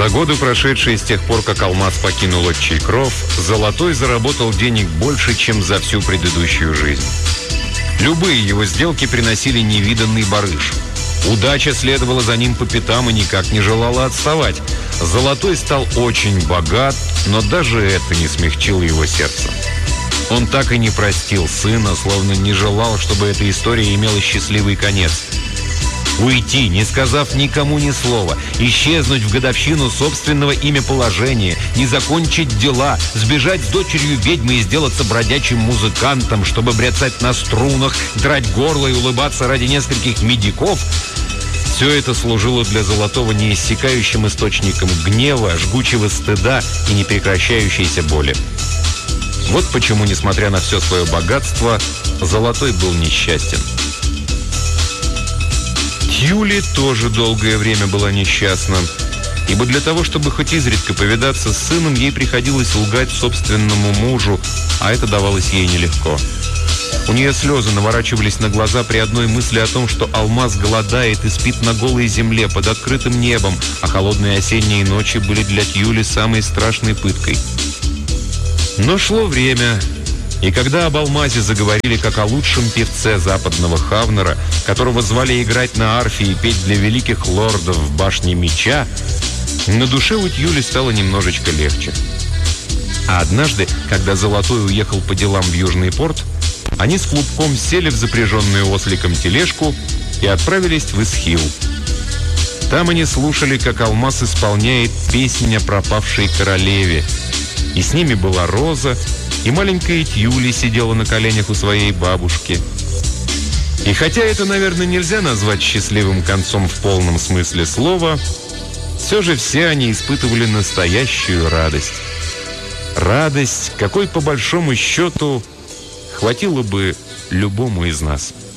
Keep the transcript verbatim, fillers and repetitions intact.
За годы, прошедшие с тех пор, как Алмаз покинул отчий кров, Золотой заработал денег больше, чем за всю предыдущую жизнь. Любые его сделки приносили невиданный барыш. Удача следовала за ним по пятам и никак не желала отставать. Золотой стал очень богат, но даже это не смягчило его сердце. Он так и не простил сына, словно не желал, чтобы эта история имела счастливый конец. Уйти, не сказав никому ни слова, исчезнуть в годовщину собственного имяположения, не закончить дела, сбежать с дочерью ведьмы и сделаться бродячим музыкантом, чтобы бряцать на струнах, драть горло и улыбаться ради нескольких медиков — все это служило для Золотого неиссякающим источником гнева, жгучего стыда и непрекращающейся боли. Вот почему, несмотря на все свое богатство, Золотой был несчастен. Тьюли тоже долгое время была несчастна, ибо для того, чтобы хоть изредка повидаться с сыном, ей приходилось лгать собственному мужу, а это давалось ей нелегко. У нее слезы наворачивались на глаза при одной мысли о том, что Алмаз голодает и спит на голой земле под открытым небом, а холодные осенние ночи были для Тьюли самой страшной пыткой. Но шло время, и когда об Алмазе заговорили как о лучшем певце западного Хавнера, которого звали играть на арфе и петь для великих лордов в башне меча, на душе у Тьюли стало немножечко легче. А однажды, когда Золотой уехал по делам в Южный порт, они с Клубком сели в запряженную осликом тележку и отправились в Исхил. Там они слушали, как Алмаз исполняет песнь о пропавшей королеве. И с ними была Роза, и маленькая Тьюли сидела на коленях у своей бабушки. И хотя это, наверное, нельзя назвать счастливым концом в полном смысле слова, все же все они испытывали настоящую радость. Радость, какой, по большому счету, хватило бы любому из нас.